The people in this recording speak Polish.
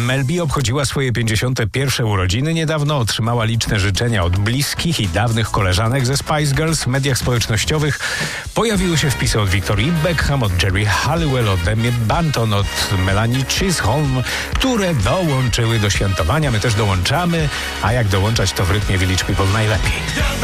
Mel B obchodziła swoje 51. urodziny. Niedawno otrzymała liczne życzenia od bliskich i dawnych koleżanek ze Spice Girls. W mediach społecznościowych pojawiły się wpisy od Victoria Beckham, od Jerry Halliwell, od Emmy Banton, od Melanie Chisholm, które dołączyły do świętowania. My też dołączamy, a jak dołączać, to w rytmie Village People najlepiej.